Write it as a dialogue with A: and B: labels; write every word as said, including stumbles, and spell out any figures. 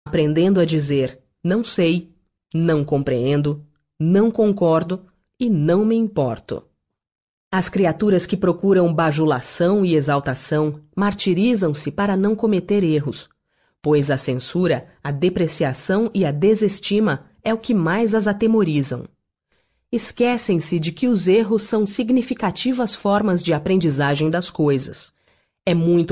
A: aprendendo a dizer não sei, não compreendo, não concordo e não me importo. As criaturas que procuram bajulação e exaltação martirizam-se para não cometer erros, pois a censura, a depreciação e a desestima é o que mais as atemorizam. Esquecem-se de que os erros são significativas formas de aprendizagem das coisas. É muito